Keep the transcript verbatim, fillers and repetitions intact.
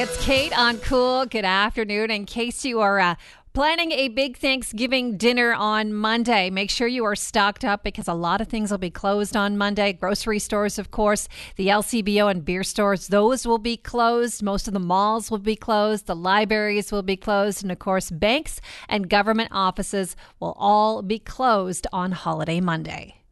It's Kate on Cool. Good afternoon. In case you are uh, planning a big Thanksgiving dinner on Monday, make sure you are stocked up because a lot of things will be closed on Monday. Grocery stores, of course, the L C B O and beer stores, those will be closed. Most of the malls will be closed. The libraries will be closed. And, of course, banks and government offices will all be closed on holiday Monday.